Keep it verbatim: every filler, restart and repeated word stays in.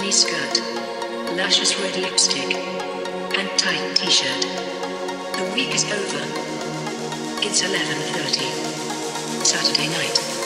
mini skirt, luscious red lipstick, and tight t-shirt. The week is over. It's eleven thirty. Saturday night.